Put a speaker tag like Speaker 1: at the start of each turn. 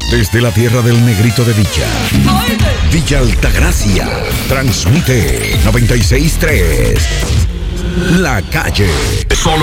Speaker 1: Desde la tierra del negrito de Villa, Villa Altagracia, transmite 96.3. La Calle.
Speaker 2: Solo